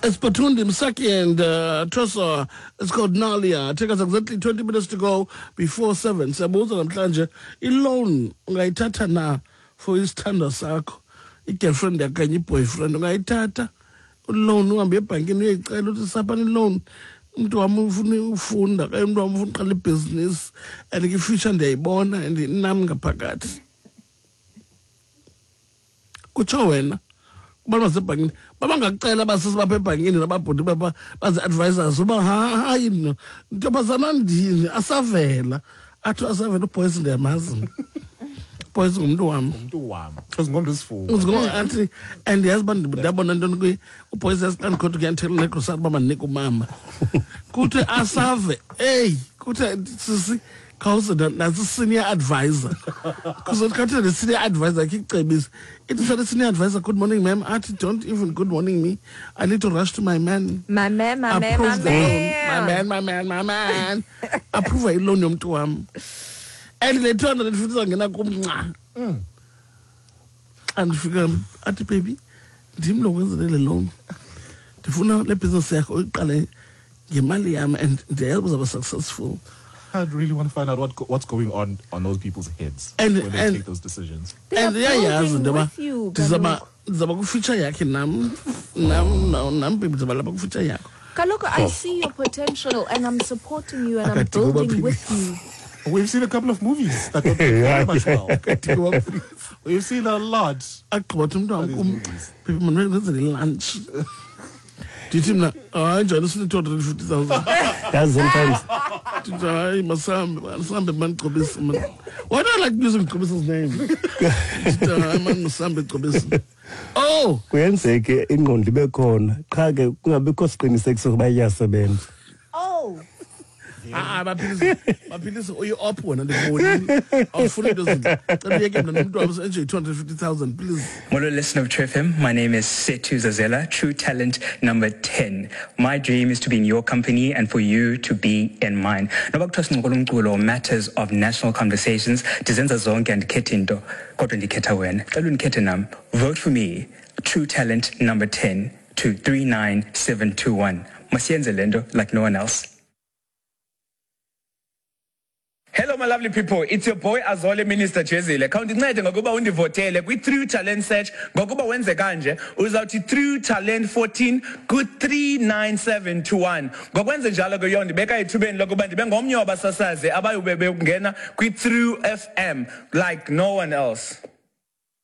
Espatundi, Msaki, and Trosa. It's called Nalia. Take us exactly 20 minutes to go before 7. Sabuza namhlanje alone ungayithatha na for isithando sakho. I-girlfriend yakanye i-boyfriend ungayithatha loan uhambe ebhankini uyayicela uthi saphani loan. Umuntu wami ufuna ufunda, kanye umuntu wami ufuna uqala ibhizinisi and i-future ndiyayibona and nami ngaphakathi. Kutsho wena kubantu basebhankini babangacela basisi bapha ebhankini nababhodi bazi-advisors uba hayi no ntombazana ndini asavela athi asavela uBoyce ndiyamazi. Boyce ngumntu wami athi and yazi uba ndiyabona ntoni uBoyce yasiqani kodwa kuyanthela negrosari uba mandinika umama kuthi asave kuthi sisi khawuze nasi senior advisor kuzothi khathi the senior advisor kicebisa ithi sathi senior advisor, good morning ma'am, athi don't even good morning me, I need to rush to my man approve iloan yomntu wami and le 250 ngena kumnca andifika athi baby ndim lo kwenzele le loan ndifuna le business yakho uyiqale ngemali yami and ndiyazi uzaba successful. I really want to find out what's going on those people's heads and, when they take those decisions. And ndizaba ku-future yakhe nam baby ndizaba lapha ku-future yakho. Kaloku, I see your potential and I'm supporting you and I'm building with you. We've seen a couple of movies that don't very much well. We've seen a lot. People lunch. Did you know? I just 250,000. That's sometimes. Why do I like using Kobisa's name? Oh, kuyenzeke ingqondo ibe khona qha ke kungabikho siqinisekiso ukuba iyasebenza. Oh. Maphilisi uyi-op wena ndibonile awufuni into cela uyeke mna nomuntu wami enje 250,000 please. Molo, listener of True FM, my name is Sethu Zazela, True Talent number 10. My dream is to be in your company and for you to be in mine. Noba kuthiwa siNgqonkulunkulu matters of national conversations ndizenza zonke andikhethi into kodwa ndikhetha wena. Cela undikhethe nam. Vote for me, True Talent number 10 to 39721. Masiyenze lento like no one else. Hello my lovely people, it's your boy Azole Minister Chezile. Khawundincede ngokuba undivotele kwi-True Talent Search. Ngokuba wenze kanje uzawuthi True Talent 14 ku-39721. Ngokwenze njalo ke yona ndibeka ethubeni lokuba ndibe ngomnye wabasasazi abayube bengena kwi-True FM like no one else.